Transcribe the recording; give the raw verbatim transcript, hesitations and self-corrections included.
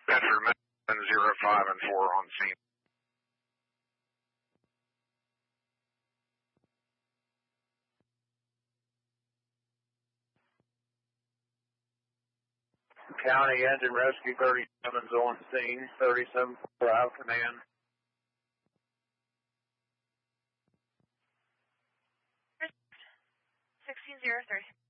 Bedford, zero five and four on scene. County Engine Rescue thirty-seven's on scene, thirty-seven Bravo Command. sixteen zero three.